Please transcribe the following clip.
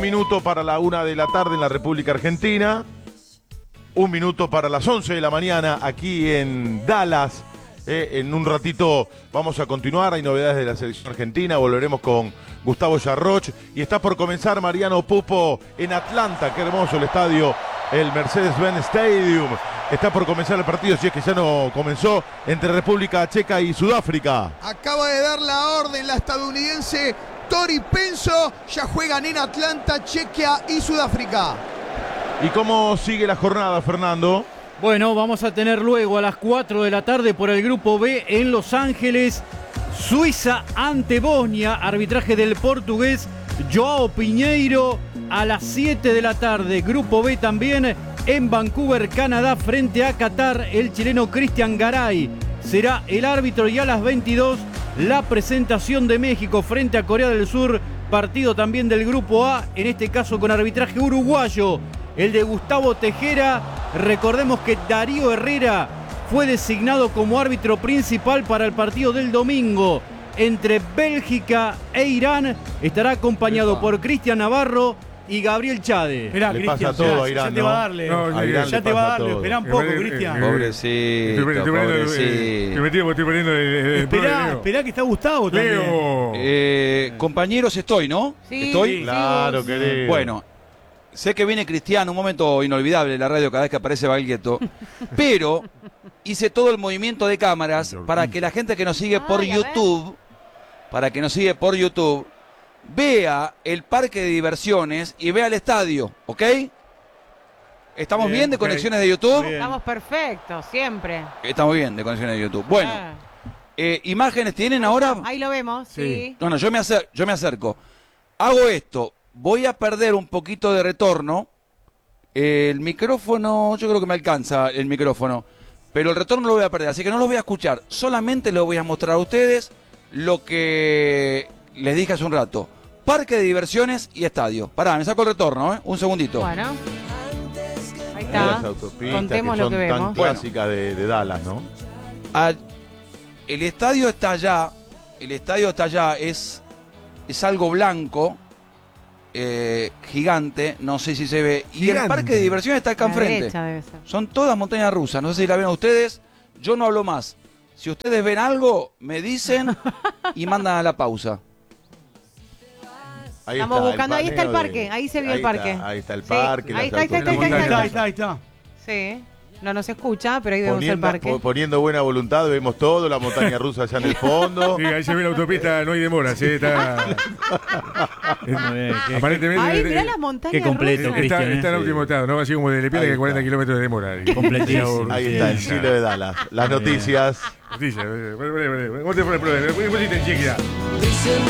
Minuto para la 1 de la tarde en la República Argentina. 1 minuto para las 11 de la mañana aquí en Dallas. En un ratito vamos a continuar, hay novedades de la selección argentina, volveremos con Gustavo Yarroch y está por comenzar Mariano Pupo en Atlanta, qué hermoso el estadio, el Mercedes-Benz Stadium. Está por comenzar el partido, si es que ya no comenzó, entre República Checa y Sudáfrica. Acaba de dar la orden la estadounidense Tori Penso, ya juegan en Atlanta, Chequia y Sudáfrica. ¿Y cómo sigue la jornada, Fernando? Bueno, vamos a tener luego a las 4 de la tarde por el Grupo B en Los Ángeles, Suiza ante Bosnia, arbitraje del portugués Joao Pinheiro. A las 7 de la tarde, Grupo B también en Vancouver, Canadá, frente a Qatar, el chileno Cristian Garay será el árbitro, y a las 22 la presentación de México frente a Corea del Sur, partido también del Grupo A, en este caso con arbitraje uruguayo, el de Gustavo Tejera. Recordemos que Darío Herrera fue designado como árbitro principal para el partido del domingo entre Bélgica e Irán. Estará acompañado por Cristian Navarro y Gabriel Chade. Esperá, le pasa todo a Irán, ya te va a darle. A Irán ya te va a darle. Esperá un poco, Cristian. Pobrecito, pobrecito. Estoy perdiendo esperá que está Gustavo también. Compañeros, estoy, ¿no? Sí, ¿Estoy? Claro, querido. Bueno, sé que viene Cristian, un momento inolvidable en la radio cada vez que aparece Baglietto, pero hice todo el movimiento de cámaras para que la gente que nos sigue por YouTube, vea el parque de diversiones y vea el estadio, ¿ok? ¿Estamos bien de conexiones de YouTube? Bien. Estamos perfectos, siempre. Estamos bien de conexiones de YouTube. Bueno, ¿imágenes tienen ahora? Ahí lo vemos, sí. No, yo me acerco. Hago esto. Voy a perder un poquito de retorno. El micrófono, yo creo que me alcanza el micrófono, pero el retorno lo voy a perder, así que no los voy a escuchar. Solamente les voy a mostrar a ustedes lo que les dije hace un rato. Parque de diversiones y estadio. Pará, me saco el retorno, un segundito. Bueno. Ahí está. Las autopistas Contemos que lo son que tan vemos. clásicas de Dallas, ¿no? El estadio está allá. El estadio está allá. Es algo blanco. Gigante, no sé si se ve. Y el parque de diversiones está acá enfrente. Debe ser. Son todas montañas rusas. No sé si la ven ustedes. Yo no hablo más. Si ustedes ven algo, me dicen y mandan a la pausa. Ahí Estamos está, buscando, ahí está el parque, ahí se vio el parque. Ahí está el Sí, parque. ahí las está. Ahí está. Sí, no nos escucha, pero ahí vemos el parque. Poniendo buena voluntad, vemos todo, la montaña rusa allá en el fondo. Sí, ahí se ve la autopista, no hay demora, ¿sí? Está... Aparentemente... Ahí, mirá las montañas Qué completo, rusas. Cristian. Está en último estado, ¿no? Así como de Lepiana, que hay 40 kilómetros de demora. Completísimo. Ahí está el cielo de Dallas. Las noticias. Noticias. ¿Cómo te fue el problema? ¿Cómo pusiste en Chequia?